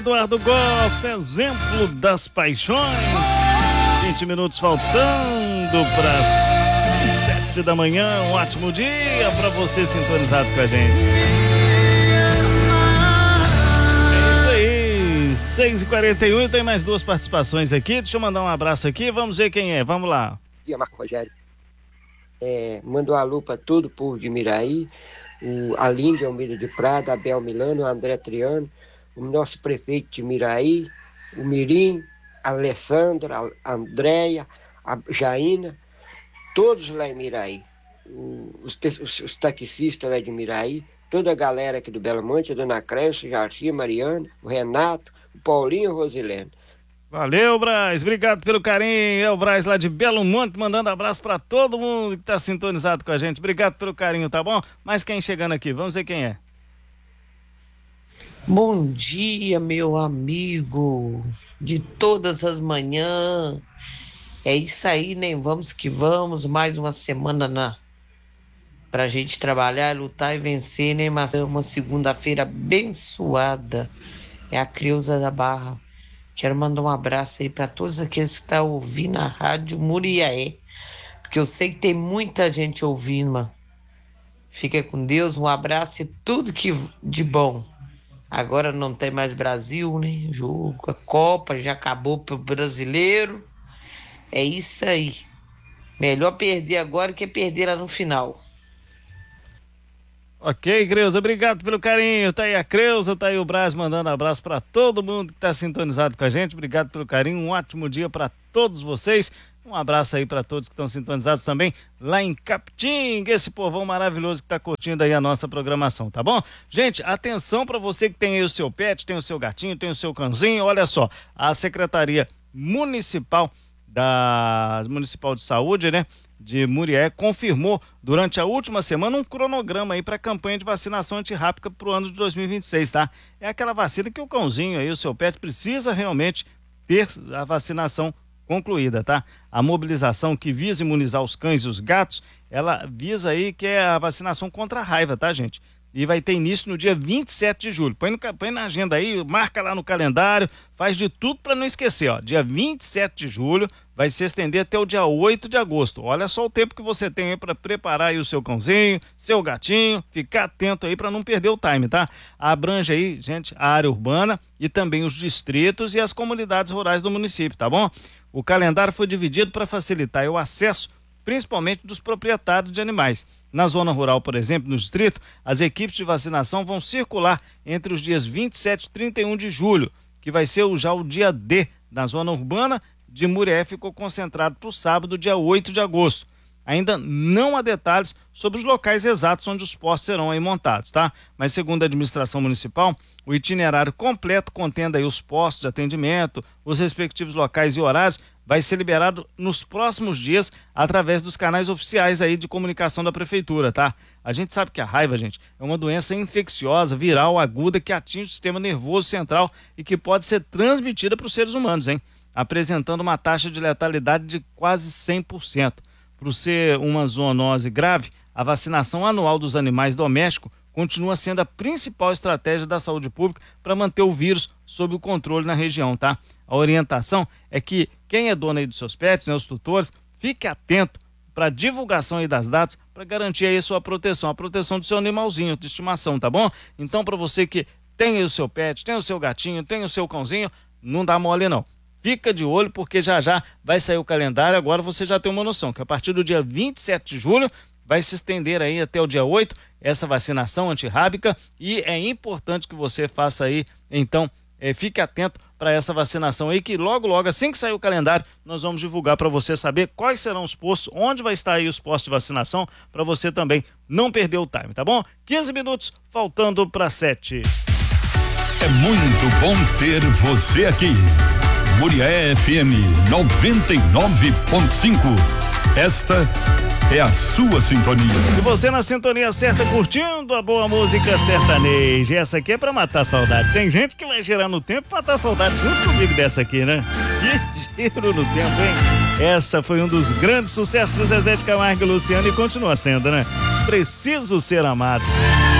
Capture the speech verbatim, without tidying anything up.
Eduardo Costa, exemplo das paixões. vinte minutos faltando para sete da manhã. Um ótimo dia para você sintonizado com a gente. É isso aí, seis e quarenta e um. Tem mais duas participações aqui. Deixa eu mandar um abraço aqui. Vamos ver quem é. Vamos lá. Bom dia, Marco Rogério. É, mando um alô para todo o povo de Miraí, o Aline Almeida de Prada, Abel Milano, o André Triano, o nosso prefeito de Miraí, o Mirim, a Alessandra, a Andréia, a Jaina, todos lá em Miraí, o, os, os, os taxistas lá de Miraí, toda a galera aqui do Belo Monte, a Dona Crécia, Garcia, Mariana, o Renato, o Paulinho e o Rosilene. Valeu, Braz, obrigado pelo carinho. É o Braz lá de Belo Monte, mandando abraço pra todo mundo que tá sintonizado com a gente. Obrigado pelo carinho, tá bom? Mas quem chegando aqui, vamos ver quem é. Bom dia, meu amigo de todas as manhãs. É isso aí, né? Vamos que vamos, mais uma semana na pra gente trabalhar, lutar e vencer, né? Mas é uma segunda-feira abençoada. É a Creuza da Barra. Quero mandar um abraço aí para todos aqueles que estão ouvindo a Rádio Muriaé, porque eu sei que tem muita gente ouvindo, mano. Fica com Deus, um abraço e tudo que de bom. Agora não tem mais Brasil, né? Jogo, a Copa já acabou pro brasileiro. É isso aí. Melhor perder agora que perder lá no final. Ok, Creuza, obrigado pelo carinho. Tá aí a Creuza, tá aí o Braz mandando abraço para todo mundo que tá sintonizado com a gente. Obrigado pelo carinho, um ótimo dia para todos vocês. Um abraço aí para todos que estão sintonizados também lá em Capitinga, esse povão maravilhoso que tá curtindo aí a nossa programação, tá bom? Gente, atenção para você que tem aí o seu pet, tem o seu gatinho, tem o seu cãozinho. Olha só, a Secretaria Municipal da Municipal de Saúde, né, de Murié, confirmou durante a última semana um cronograma aí para a campanha de vacinação antirrábica para o ano de dois mil e vinte e seis, tá? É aquela vacina que o cãozinho aí, o seu pet, precisa realmente ter a vacinação concluída, tá? A mobilização que visa imunizar os cães e os gatos, ela visa aí que é a vacinação contra a raiva, tá, gente? E vai ter início no dia vinte e sete de julho. Põe, no, põe na agenda aí, marca lá no calendário, faz de tudo para não esquecer, ó. Dia vinte e sete de julho vai se estender até o dia oito de agosto. Olha só o tempo que você tem aí para preparar aí o seu cãozinho, seu gatinho, ficar atento aí para não perder o time, tá? Abrange aí, gente, a área urbana e também os distritos e as comunidades rurais do município, tá bom? O calendário foi dividido para facilitar aí o acesso, principalmente dos proprietários de animais. Na zona rural, por exemplo, no distrito, as equipes de vacinação vão circular entre os dias vinte e sete e trinta e um de julho, que vai ser já o dia D. Na zona urbana de Murié ficou concentrado para o sábado, dia oito de agosto. Ainda não há detalhes sobre os locais exatos onde os postos serão aí montados, tá? Mas segundo a administração municipal, o itinerário completo contendo aí os postos de atendimento, os respectivos locais e horários, vai ser liberado nos próximos dias através dos canais oficiais aí de comunicação da prefeitura, tá? A gente sabe que a raiva, gente, é uma doença infecciosa, viral, aguda, que atinge o sistema nervoso central e que pode ser transmitida para os seres humanos, hein? Apresentando uma taxa de letalidade de quase cem por cento. Por ser uma zoonose grave, a vacinação anual dos animais domésticos continua sendo a principal estratégia da saúde pública para manter o vírus sob o controle na região, tá? A orientação é que quem é dono aí dos seus pets, né, os tutores, fique atento para a divulgação aí das datas para garantir aí a sua proteção, a proteção do seu animalzinho de estimação, tá bom? Então, para você que tem aí o seu pet, tem o seu gatinho, tem o seu cãozinho, não dá mole não. Fica de olho porque já já vai sair o calendário. Agora você já tem uma noção que a partir do dia vinte e sete de julho vai se estender aí até o dia oito essa vacinação antirrábica e é importante que você faça aí, então, é, fique atento para essa vacinação aí que logo, logo, assim que sair o calendário, nós vamos divulgar para você saber quais serão os postos, onde vai estar aí os postos de vacinação para você também não perder o time, tá bom? quinze minutos faltando para sete. É muito bom ter você aqui. Muriaé F M noventa e nove ponto cinco. Esta é a sua sintonia. E você na sintonia certa, curtindo a boa música sertaneja. Essa aqui é pra matar a saudade. Tem gente que vai girar no tempo pra matar a saudade junto comigo dessa aqui, né? Que giro no tempo, hein? Essa foi um dos grandes sucessos de Zezé de Camargo e Luciano e continua sendo, né? Preciso Ser Amado.